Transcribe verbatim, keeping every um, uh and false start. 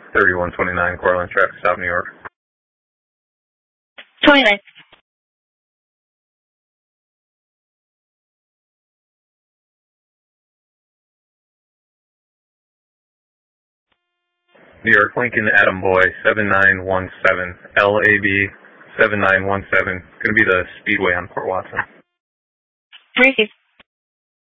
thirty-one twenty-nine, Cortland, traffic stop, New York. twenty-nine. New York, Lincoln, Adam Boy, seven nine one seven, L A B seven nine one seven. Going to be the Speedway on Port Watson. Receive.